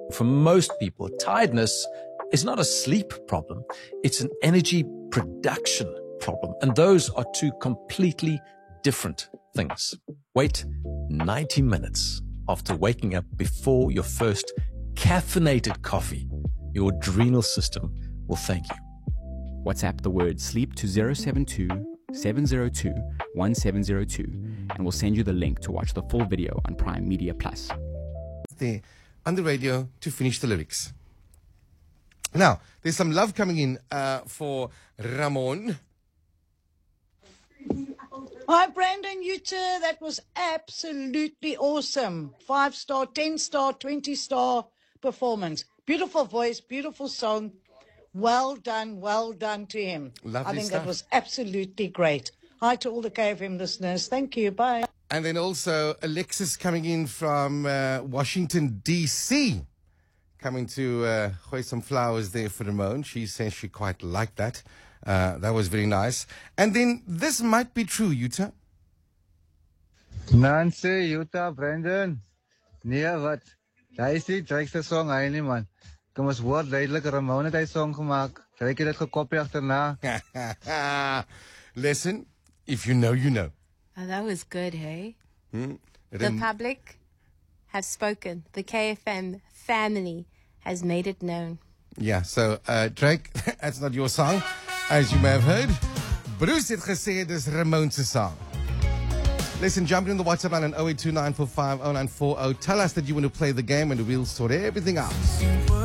For most people, tiredness is not a sleep problem. It's an energy production problem. And those are two completely different things. Wait 90 minutes after waking up before your first caffeinated coffee. Your adrenal system will thank you. WhatsApp the word sleep to 072 702 1702 and we'll send you the link to watch the full video on Prime Media Plus. There on the radio to finish the lyrics. Now, there's some love coming in for Ramon. Hi, Brandon Uter. That was absolutely awesome. 5-star, 10-star, 20-star performance. Beautiful voice, beautiful song. Well done to him. Lovely I think stuff. that was absolutely great. Hi to all the KFM listeners. Thank you. Bye. And then also Alexis coming in from Washington, D.C. Coming to hoist some flowers there for Ramon. She says she quite liked that. That was very nice. And then this might be true, Utah. Nancy, Utah, Brandon. Nee, wat? Hy is die drykste song hy nie, man. Kom ons hoor duidelik, Ramon het hy song gemaak. Ryk het dit gekopie agterna. Listen, if you know, you know. Oh, that was good, hey? Hmm? The public have spoken. The KFM family has made it known. Yeah, so Drake, that's not your song, as you may have heard. Bruce het gesê dis Ramon se song. Listen, jump in the WhatsApp line on 0829450940. Tell us that you want to play the game and we'll sort everything out.